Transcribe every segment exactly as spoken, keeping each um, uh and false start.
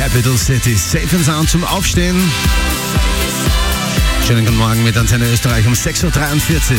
Capital City. Safe and Sound zum Aufstehen. Schönen guten Morgen mit Antenne Österreich um sechs Uhr dreiundvierzig.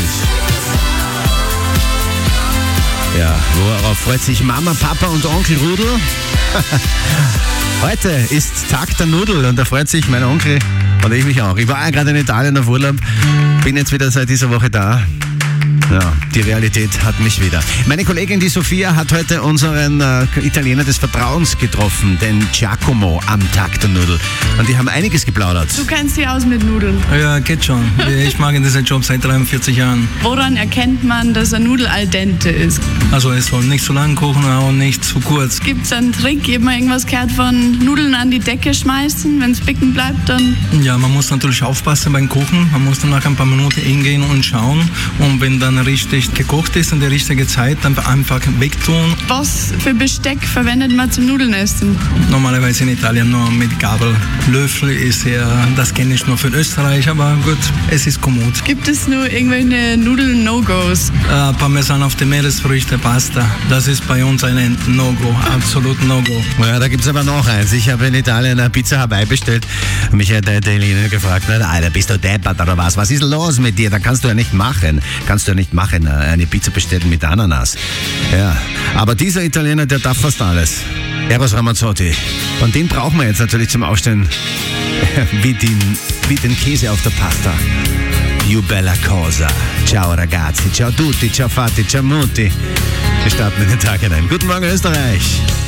Ja, worauf freut sich Mama, Papa und Onkel Rudel? Heute ist Tag der Nudel und da freut sich mein Onkel und ich mich auch. Ich war ja gerade in Italien auf Urlaub, bin jetzt wieder seit dieser Woche da. Ja, die Realität hat mich wieder. Meine Kollegin, die Sophia, hat heute unseren äh, Italiener des Vertrauens getroffen, den Giacomo am Tag der Nudel. Und die haben einiges geplaudert. Du kennst dich aus mit Nudeln. Ja, geht schon. Ich mag diesen Job seit dreiundvierzig Jahren. Woran erkennt man, dass eine Nudel al dente ist? Also es soll nicht zu lang kochen, aber nicht zu kurz. Gibt es einen Trick? Eben mal irgendwas gehört von Nudeln an die Decke schmeißen, wenn es bicken bleibt, dann... Ja, man muss natürlich aufpassen beim Kochen. Man muss dann nach ein paar Minuten hingehen und schauen. Und wenn dann richtig gekocht ist in der richtigen Zeit, dann einfach wegtun. Was für Besteck verwendet man zum Nudeln essen? Normalerweise in Italien nur mit Gabel. Löffel ist ja, das kenne ich nur für Österreich, aber gut, es ist kommod. Gibt es nur irgendwelche Nudeln-No-Gos? Äh, Parmesan auf die Meeresfrüchte, Pasta. Das ist bei uns ein No-Go, absolut No-Go. Ja, da gibt es aber noch eins. Ich habe in Italien eine Pizza Hawaii bestellt. Mich hat der Italiener gefragt, na, Alter, bist du deppert oder was? Was ist los mit dir? Da kannst du ja nicht machen. Kannst du ja nicht machen, eine Pizza bestellen mit Ananas. Ja, aber dieser Italiener, der darf fast alles. Eros Ramazzotti. Und den brauchen wir jetzt natürlich zum Aufstehen wie den, wie den Käse auf der Pasta. You bella cosa. Ciao ragazzi, ciao tutti, ciao fatti, ciao mutti. Wir starten in den Tag hinein. Guten Morgen Österreich.